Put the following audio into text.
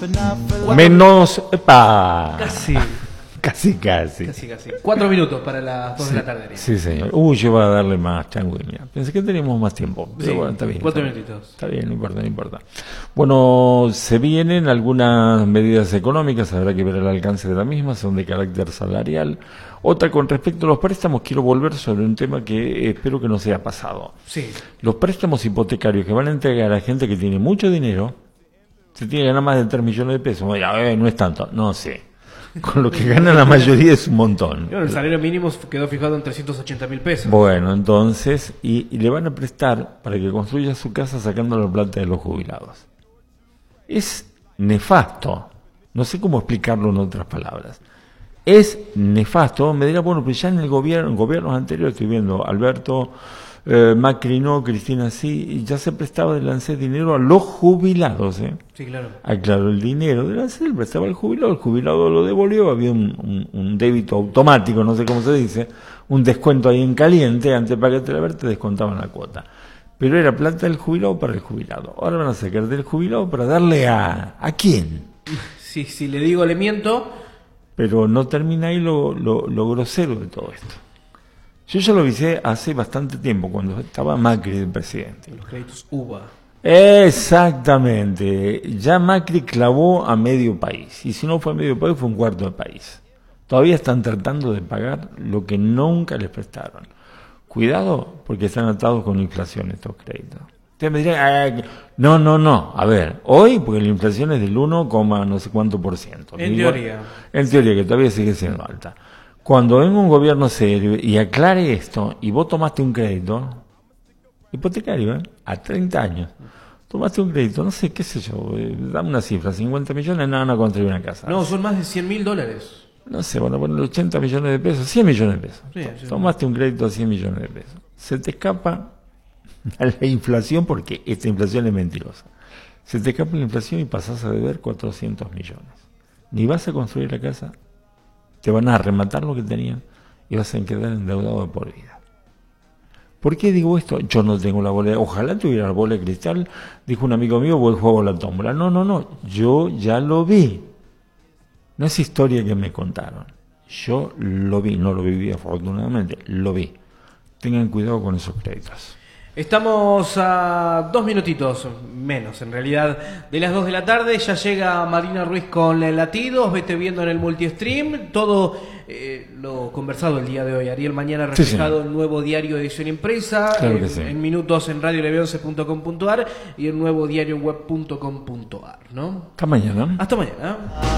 Menos... ¡Epa! Casi. Casi. 4 minutos para las 2 de la tarde. Sí, señor. Yo iba a darle más changueña. Pensé que teníamos más tiempo. Pero Sí, bueno, está bien. 4 minutitos. Está bien, no importa. Bueno, se vienen algunas medidas económicas, habrá que ver el alcance de la misma, son de carácter salarial. Otra con respecto a los préstamos, quiero volver sobre un tema que espero que no sea pasado. Sí. Los préstamos hipotecarios que van a entregar a gente que tiene mucho dinero, se tiene que ganar más de 3 millones de pesos. No es tanto, no sé. Con lo que gana la mayoría es un montón. El salario mínimo quedó fijado en 380.000 pesos. Bueno, entonces, y le van a prestar para que construya su casa sacando la plata de los jubilados. Es nefasto. No sé cómo explicarlo en otras palabras. Es nefasto. Me dirá, bueno, pero ya en el gobiernos anteriores estoy viendo Alberto, Macri no, Cristina sí, y ya se prestaba del ANSES dinero a los jubilados, Sí, claro. Claro, el dinero del ANSES le prestaba al jubilado, el jubilado lo devolvió, había un débito automático, no sé cómo se dice, un descuento ahí en caliente, antes para que te la ver te descontaban la cuota. Pero era plata del jubilado para el jubilado. Ahora van a sacar del jubilado para darle ¿a quién? Sí, si le digo le miento. Pero no termina ahí lo grosero de todo esto. Yo ya lo avisé hace bastante tiempo, cuando estaba Macri de presidente. Los créditos UBA. Exactamente. Ya Macri clavó a medio país. Y si no fue medio país, fue un cuarto de país. Todavía están tratando de pagar lo que nunca les prestaron. Cuidado, porque están atados con inflación estos créditos. Ustedes me dirán, no. A ver, hoy, porque la inflación es del 1, no sé cuánto por ciento. En teoría. En teoría, que todavía sigue siendo alta. Cuando venga un gobierno serio y aclare esto, y vos tomaste un crédito, hipotecario, a 30 años, tomaste un crédito, no sé, qué sé yo, dame una cifra, 50 millones, nada, no construir una casa. No, son más de $100.000. No sé, van a poner 80 millones de pesos, 100 millones de pesos. Sí. Tomaste un crédito a 100 millones de pesos. Se te escapa a la inflación, porque esta inflación es mentirosa. Se te escapa la inflación y pasás a deber 400 millones. Ni vas a construir la casa, te van a rematar lo que tenían y vas a quedar endeudado de por vida. ¿Por qué digo esto? Yo no tengo la bola, ojalá tuviera la bola de cristal, dijo un amigo mío, voy a jugar a la tómbola. No, yo ya lo vi. No es historia que me contaron. Yo lo vi, no lo viví afortunadamente, lo vi. Tengan cuidado con esos créditos. Estamos a 2 minutitos, menos en realidad, de las 2 de la tarde. Ya llega Marina Ruiz con Latidos, vete viendo en el multistream. Todo lo conversado el día de hoy. Ariel, mañana reflejado en Nuevo Diario Edición Impresa, claro que sí. En minutos en radioleve11.com.ar y en nuevodiarioweb.com.ar, ¿no? Hasta mañana. Hasta mañana.